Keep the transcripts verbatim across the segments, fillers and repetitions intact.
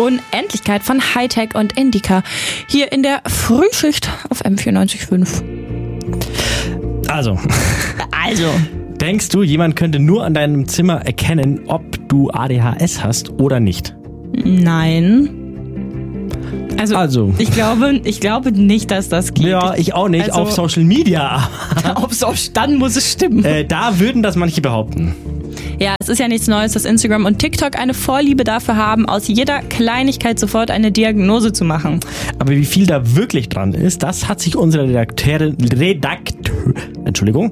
Unendlichkeit von Hightech und Indica. Hier in der Frühschicht auf M vierundneunzig Komma fünf. Also. Also. Denkst du, jemand könnte nur an deinem Zimmer erkennen, ob du A D H S hast oder nicht? Nein. Also, also. Ich, glaube, ich glaube nicht, dass das geht. Ja, ich auch nicht. Also, auf Social Media. Auf Social, dann muss es stimmen. Äh, da würden das manche behaupten. Ja, es ist ja nichts Neues, dass Instagram und TikTok eine Vorliebe dafür haben, aus jeder Kleinigkeit sofort eine Diagnose zu machen. Aber wie viel da wirklich dran ist, das hat sich unsere Redakteurin, Redakteur, Entschuldigung,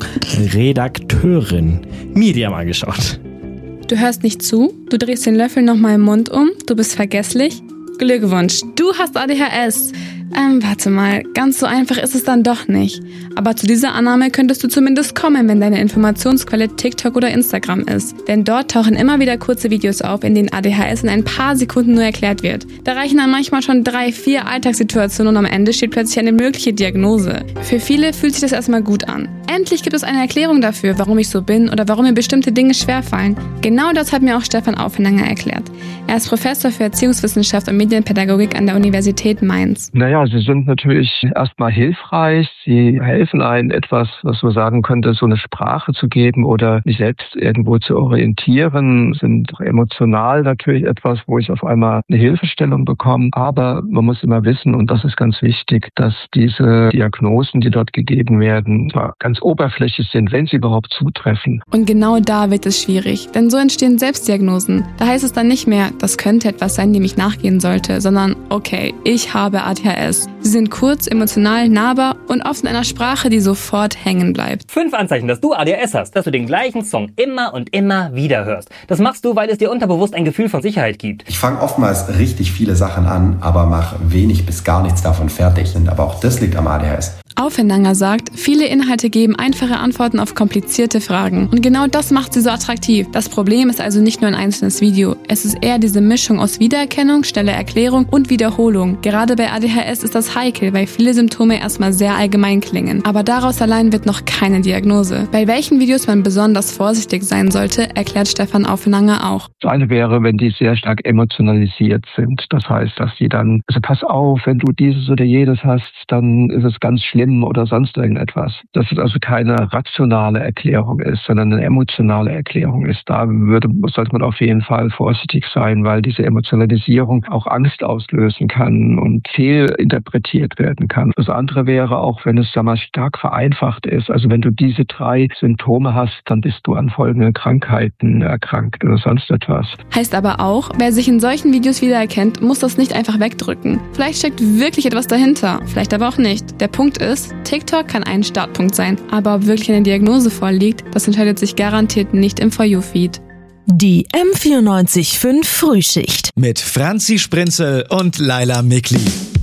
Redakteurin Miriam angeschaut. Du hörst nicht zu, du drehst den Löffel nochmal im Mund um, du bist vergesslich. Glückwunsch, du hast A D H S. Ähm, warte mal, ganz so einfach ist es dann doch nicht. Aber zu dieser Annahme könntest du zumindest kommen, wenn deine Informationsquelle TikTok oder Instagram ist. Denn dort tauchen immer wieder kurze Videos auf, in denen A D H S in ein paar Sekunden nur erklärt wird. Da reichen dann manchmal schon drei, vier Alltagssituationen und am Ende steht plötzlich eine mögliche Diagnose. Für viele fühlt sich das erstmal gut an. Endlich gibt es eine Erklärung dafür, warum ich so bin oder warum mir bestimmte Dinge schwerfallen. Genau das hat mir auch Stefan Aufenanger erklärt. Er ist Professor für Erziehungswissenschaft und Medienpädagogik an der Universität Mainz. Naja, sie sind natürlich erstmal hilfreich. Sie helfen einem etwas, was man sagen könnte, so eine Sprache zu geben oder mich selbst irgendwo zu orientieren. Sind emotional natürlich etwas, wo ich auf einmal eine Hilfestellung bekomme. Aber man muss immer wissen, und das ist ganz wichtig, dass diese Diagnosen, die dort gegeben werden, zwar ganz oberflächlich sind, wenn sie überhaupt zutreffen. Und genau da wird es schwierig, denn so entstehen Selbstdiagnosen. Da heißt es dann nicht mehr, das könnte etwas sein, dem ich nachgehen sollte, sondern okay, ich habe A D H S. Sie sind kurz, emotional, nahbar und oft in einer Sprache, die sofort hängen bleibt. Fünf Anzeichen, dass du A D H S hast, dass du den gleichen Song immer und immer wieder hörst. Das machst du, weil es dir unterbewusst ein Gefühl von Sicherheit gibt. Ich fange oftmals richtig viele Sachen an, aber mache wenig bis gar nichts davon fertig. Aber auch das liegt am A D H S. Aufenanger sagt, viele Inhalte geben einfache Antworten auf komplizierte Fragen. Und genau das macht sie so attraktiv. Das Problem ist also nicht nur ein einzelnes Video. Es ist eher diese Mischung aus Wiedererkennung, schneller Erklärung und Wiederholung. Gerade bei A D H S ist das heikel, weil viele Symptome erstmal sehr allgemein klingen. Aber daraus allein wird noch keine Diagnose. Bei welchen Videos man besonders vorsichtig sein sollte, erklärt Stefan Aufenanger auch. Das eine wäre, wenn die sehr stark emotionalisiert sind. Das heißt, dass die dann, also pass auf, wenn du dieses oder jenes hast, dann ist es ganz schlimm oder sonst irgendetwas. Dass es also keine rationale Erklärung ist, sondern eine emotionale Erklärung ist. Da würde, sollte man auf jeden Fall vorsichtig sein, weil diese Emotionalisierung auch Angst auslösen kann und fehlinterpretiert werden kann. Das andere wäre auch, wenn es sag mal, stark vereinfacht ist. Also wenn du diese drei Symptome hast, dann bist du an folgenden Krankheiten erkrankt oder sonst etwas. Heißt aber auch, wer sich in solchen Videos wiedererkennt, muss das nicht einfach wegdrücken. Vielleicht steckt wirklich etwas dahinter, vielleicht aber auch nicht. Der Punkt ist, TikTok kann ein Startpunkt sein, aber ob wirklich eine Diagnose vorliegt, das entscheidet sich garantiert nicht im For You-Feed. Die M vierundneunzig Komma fünf Frühschicht mit Franzi Sprinzel und Laila Mikli.